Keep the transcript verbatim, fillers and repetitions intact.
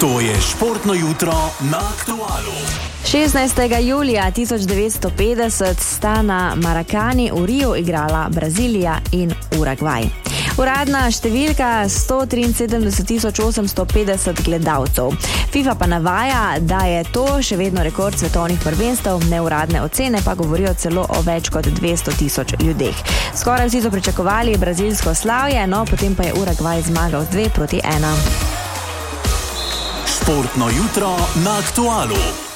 To je športno jutro na Aktualu. šestnajstega julija tisoč devetsto petdeset sta na Maracani v Riu igrala Brazilija in Urugvaj. Uradna številka sto triinsedemdeset tisoč osemsto petdeset gledalcev. FIFA pa navaja, da je to še vedno rekord svetovnih prvenstev, neuradne ocene pa govorijo celo o več kot dvesto tisoč ljudeh. Skoraj vsi so pričakovali brazilsko slavje, no potem pa je Urugvaj zmagal z dve proti ena. Športno jutro na Aktualu.